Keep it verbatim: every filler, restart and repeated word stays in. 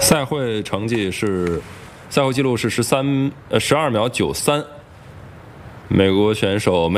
赛会成绩是，赛会记录是十三呃十二秒九三，美国选手。